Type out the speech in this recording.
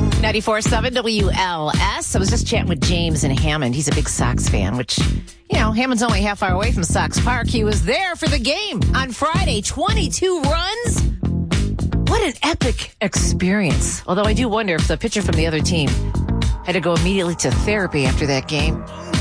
94.7 WLS. I was just chatting with James in Hammond. He's a big Sox fan, which, Hammond's only half hour away from Sox Park. He was there for the game on Friday. 22 runs. What an epic experience. Although I do wonder if the pitcher from the other team had to go immediately to therapy after that game.